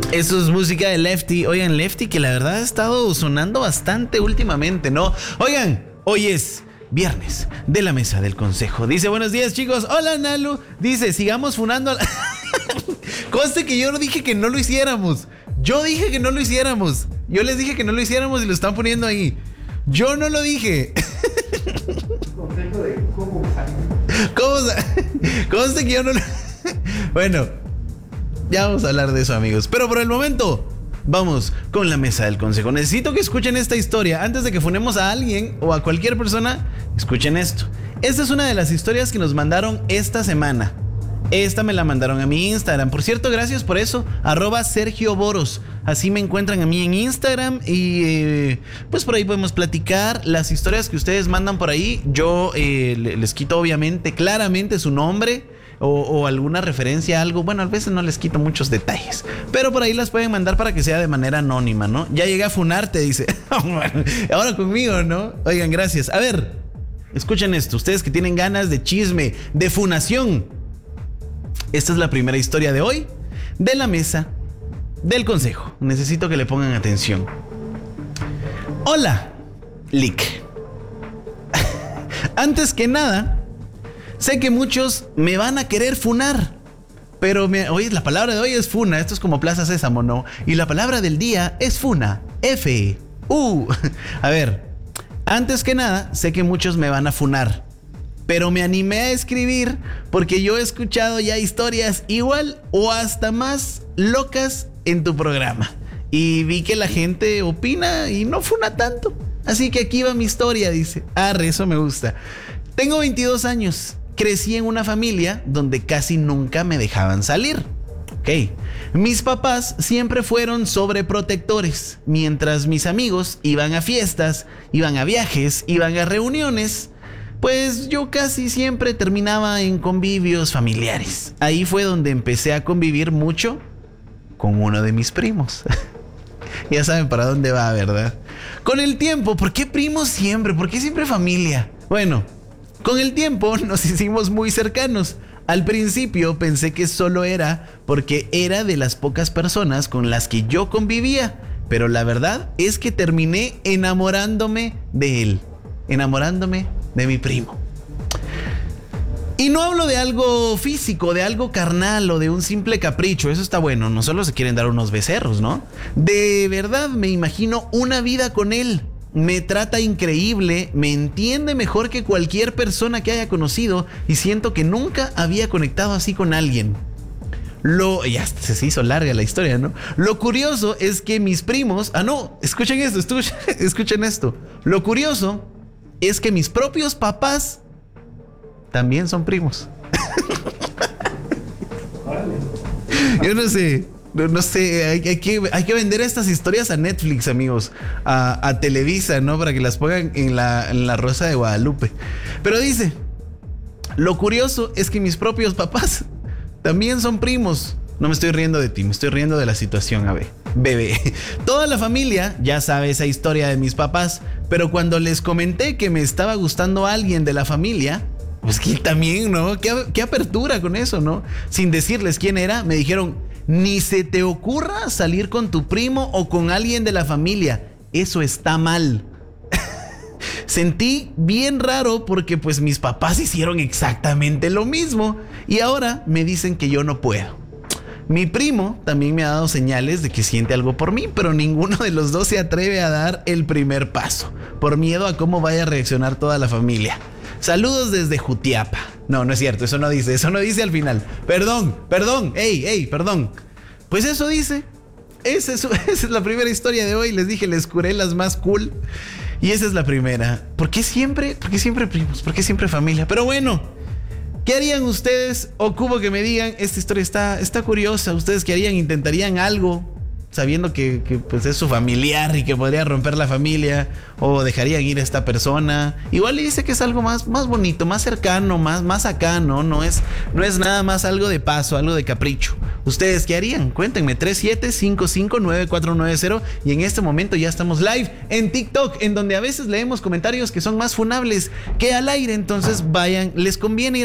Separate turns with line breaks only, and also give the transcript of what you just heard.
Eso es música de Lefty. Oigan, Lefty, que la verdad ha estado sonando bastante últimamente, ¿no? Oigan, hoy es viernes de la mesa del consejo. Dice, buenos días, chicos. Hola, Nalu. Dice, sigamos funando. Conste que yo no dije que no lo hiciéramos. Yo dije que no lo hiciéramos. Yo les dije que no lo hiciéramos y lo están poniendo ahí. Yo no lo dije.
Consejo de cómo usar.
Conste que yo no lo... Bueno, ya vamos a hablar de eso, amigos. Pero por el momento, vamos con la mesa del consejo. Necesito que escuchen esta historia. Antes de que funemos a alguien o a cualquier persona, escuchen esto. Esta es una de las historias que nos mandaron esta semana. Esta me la mandaron a mi Instagram. Por cierto, gracias por eso. @Sergio Boros. Así me encuentran a mí en Instagram. Y pues por ahí podemos platicar las historias que ustedes mandan por ahí. Yo les quito obviamente, claramente su nombre o alguna referencia a algo. Bueno, a veces no les quito muchos detalles, pero por ahí las pueden mandar para que sea de manera anónima, ¿no? Ya llegué a funarte, dice. Ahora conmigo, ¿no? Oigan, gracias. A ver, escuchen esto. Ustedes que tienen ganas de chisme, de funación. Esta es la primera historia de hoy de la mesa del consejo. Necesito que le pongan atención. Hola, Lick. Antes que nada, sé que muchos me van a querer funar. Pero oye, la palabra de hoy es funa. Esto es como Plaza Sésamo, ¿no? Y la palabra del día es funa. F-U. A ver, antes que nada, sé que muchos me van a funar. Pero me animé a escribir porque yo he escuchado ya historias igual o hasta más locas en tu programa. Y vi que la gente opina y no funa tanto. Así que aquí va mi historia, dice. Arre, eso me gusta. Tengo 22 años. Crecí en una familia donde casi nunca me dejaban salir. Ok. Mis papás siempre fueron sobreprotectores. Mientras mis amigos iban a fiestas, iban a viajes, iban a reuniones, pues yo casi siempre terminaba en convivios familiares. Ahí fue donde empecé a convivir mucho con uno de mis primos. Ya saben para dónde va, ¿verdad? Con el tiempo, ¿por qué primos siempre? ¿Por qué siempre familia? Bueno, con el tiempo nos hicimos muy cercanos. Al principio pensé que solo era porque era de las pocas personas con las que yo convivía. Pero la verdad es que terminé enamorándome de él. Enamorándome de mi primo. Y no hablo de algo físico, de algo carnal o de un simple capricho. Eso está bueno, no solo se quieren dar unos becerros, ¿no? De verdad me imagino una vida con él. Me trata increíble, me entiende mejor que cualquier persona que haya conocido y siento que nunca había conectado así con alguien. Ya se hizo larga la historia, ¿no? Lo curioso es que mis primos... escuchen esto, escuchen esto. Lo curioso es que mis propios papás también son primos. Yo no sé, hay que vender estas historias a Netflix, amigos, a Televisa, ¿no? Para que las pongan en la Rosa de Guadalupe. Pero dice, lo curioso es que mis propios papás también son primos. No me estoy riendo de ti, me estoy riendo de la situación, bebé. Toda la familia ya sabe esa historia de mis papás, pero cuando les comenté que me estaba gustando alguien de la familia, pues que también, ¿no? ¿Qué apertura con eso, ¿no? Sin decirles quién era, me dijeron, ni se te ocurra salir con tu primo o con alguien de la familia. Eso está mal. Sentí bien raro porque pues mis papás hicieron exactamente lo mismo y ahora me dicen que yo no puedo. Mi primo también me ha dado señales de que siente algo por mí, pero ninguno de los dos se atreve a dar el primer paso, por miedo a cómo vaya a reaccionar toda la familia. Saludos desde Jutiapa. No es cierto, eso no dice al final. Perdón, perdón. Pues eso dice. Esa es la primera historia de hoy. Les dije, les curé las más cool. Y esa es la primera. ¿Por qué siempre primos? ¿Por qué siempre familia? Pero bueno, ¿qué harían ustedes? Ocupo que me digan, esta historia está curiosa. ¿Ustedes qué harían? ¿Intentarían algo sabiendo que pues es su familiar y que podría romper la familia? ¿O dejarían ir a esta persona? Igual le dice que es algo más bonito, más cercano, más acá, ¿no? No es nada más algo de paso, algo de capricho. ¿Ustedes qué harían? Cuéntenme, 37559490. Y en este momento ya estamos live en TikTok, en donde a veces leemos comentarios que son más funables que al aire. Entonces vayan, les conviene ir